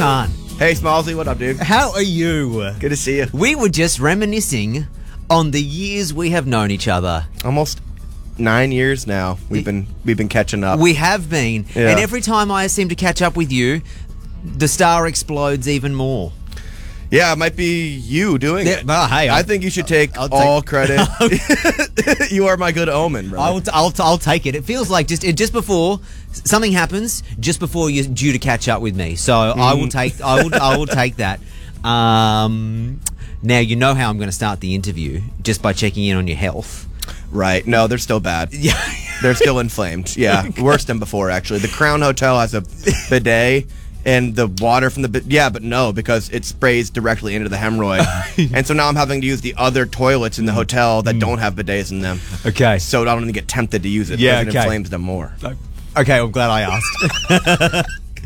Khan. Hey, Smallsy, what up, dude? How are you? Good to see you. We were just reminiscing on the years we have known each other. Almost 9 years now. We've been catching up. We have been. Yeah. And every time I seem to catch up with you, the star explodes even more. Yeah, it might be you doing it. Well, hey, I think you should take all credit. You are my good omen, bro. I'll take it. It feels like just before something happens, just before you're due to catch up with me. So I will take that. Now you know how I'm going to start the interview, just by checking in on your health. Right. No, they're still bad. Yeah. They're still inflamed. Yeah. Worse than before, actually. The Crown Hotel has a bidet. And the water from the but no, because it sprays directly into the hemorrhoid. And so now I'm having to use the other toilets in the hotel that don't have bidets in them. Okay. So I don't even get tempted to use it. Yeah, because it inflames them more. Okay, I'm glad I asked.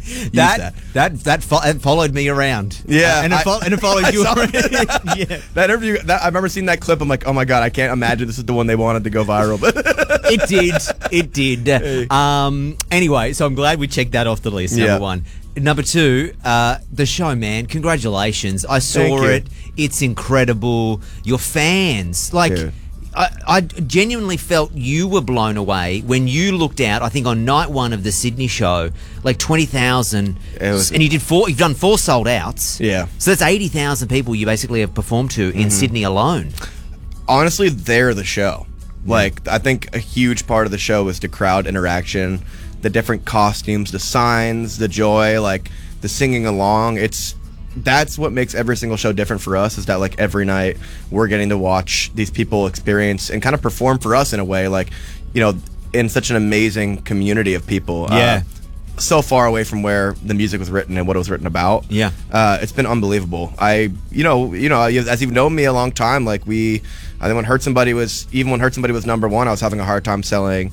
That followed me around. Yeah, and it followed you around. Yeah. That interview, I remember seeing that clip. I'm like, oh my god, I can't imagine this is the one they wanted to go viral. It did. Hey. Anyway, so I'm glad we checked that off the list. Number one. Number two, the show, man. Congratulations. I saw it. It's incredible. Your fans, like. Dude. I genuinely felt you were blown away when you looked out. I think on night one of the Sydney show, like 20,000, and you've done 4 sold outs. Yeah, so that's 80,000 people you basically have performed to in Sydney alone. Honestly, they're the show. Like, I think a huge part of the show was the crowd interaction, the different costumes, the signs, the joy, like the singing along. That's what makes every single show different for us, is that like every night we're getting to watch these people experience and kind of perform for us in a way, like, you know, in such an amazing community of people. Yeah. So far away from where the music was written and what it was written about. Yeah. It's been unbelievable. As you've known me a long time, like I think when Hurt Somebody was number one, I was having a hard time selling,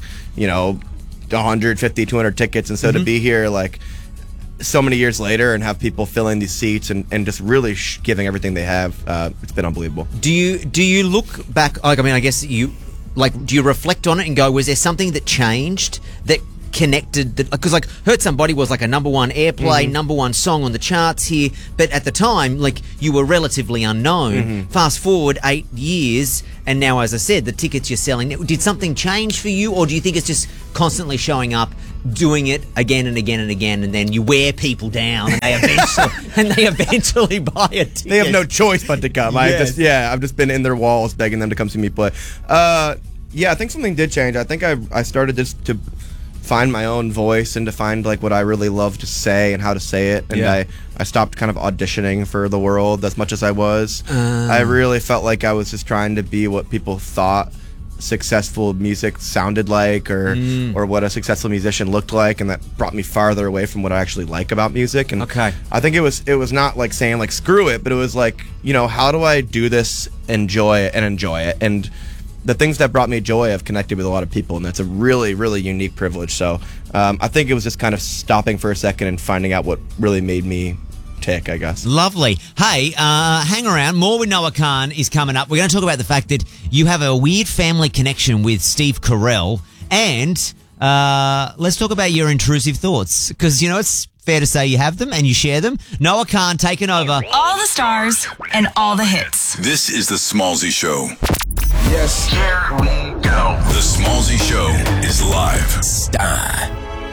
150, 200 tickets. And so to be here, like, so many years later and have people filling these seats and just really giving everything they have, it's been unbelievable. Do you look back, like, I mean, I guess do you reflect on it and go, was there something that changed that connected, because like Hurt Somebody was like a number one airplay, number one song on the charts here, but at the time, like, you were relatively unknown. Fast forward 8 years, and now, as I said, the tickets you're selling, did something change for you, or do you think it's just constantly showing up, doing it again and again and again, and then you wear people down and they eventually buy a ticket? They have no choice but to come. Yes. I've just been in their walls begging them to come see me play. I think something did change. I think I started just to find my own voice and to find like what I really love to say and how to say it. And I stopped kind of auditioning for the world as much as I was. I really felt like I was just trying to be what people thought successful music sounded like, or what a successful musician looked like, and that brought me farther away from what I actually like about music. And I think it was not like saying like screw it, but it was like, how do I do this, enjoy it, and the things that brought me joy have connected with a lot of people, and that's a really, really unique privilege. So I think it was just kind of stopping for a second and finding out what really made me tick, I guess. Lovely. Hey, hang around. More with Noah Khan is coming up. We're going to talk about the fact that you have a weird family connection with Steve Carell, and let's talk about your intrusive thoughts, because, it's fair to say you have them and you share them. Noah Khan taking over. All the stars and all the hits. This is The Smallsy Show. Yes. Here we go. The Smallsy Show is live. Star.